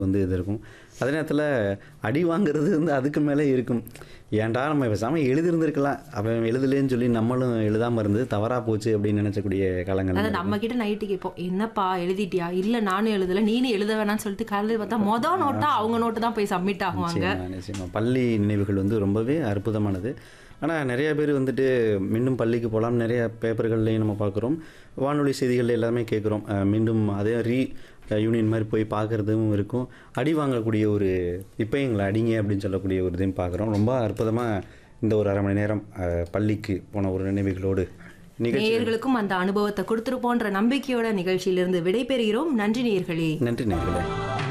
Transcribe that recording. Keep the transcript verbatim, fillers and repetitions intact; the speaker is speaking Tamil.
வந்து இது இருக்கும். அதே நேரத்தில அடி வாங்குறது வந்து அதுக்கு மேலே இருக்கும். ஏன்டா நம்ம பேசாம எழுதியிருந்திருக்கலாம். அவன் எழுதலேன்னு சொல்லி நம்மளும் எழுதாம இருந்தது தவறா போச்சு அப்படின்னு நினைச்சக்கூடிய காலங்கள் அதான் நம்ம இருக்கும். கிட்ட நைட்டு கேட்போம். "என்னப்பா எழுதிட்டியா?" "இல்ல நானும் எழுதல. நீனும் எழுத வேணாம்னு" சொல்லிட்டு காலையில பார்த்தா மொத நோட்டா அவங்க நோட்டு தான் போய் சப்மிட் ஆகுவாங்க. நிச்சயமா, நிச்சயமா. பள்ளி நினைவுகள் வந்து ரொம்பவே அற்புதமானது. ஆனா நெறைய பேர் வந்துட்டு மீண்டும் பள்ளிக்கு போலாம். நெறைய பேப்பர்கள்லயும் நம்ம பார்க்குறோம். வானொலி செய்திகள் எல்லாமே கேட்குறோம். அ மீண்டும் அதே ரீ யூனியன் மாரி போய் பார்க்குறதும் இருக்கும். அடி வாங்கக்கூடிய ஒரு இப்பயும் எங்கள அடிங்க அப்படின்னு சொல்லக்கூடிய ஒரு இதையும் பார்க்குறோம். ரொம்ப அற்புதமா இந்த ஒரு அரை மணி நேரம் அ பள்ளிக்கு போன ஒரு நினைவுகளோடு நிகழ்ச்சி. நேயர்களுக்கும் அந்த அனுபவத்த குடுத்துருப்போன்ற நம்பிக்கையோட நிகழ்ச்சியிலிருந்து விடைபெறுகிறோம். நன்றி நேயர்களே. நன்றி நேயர்களே.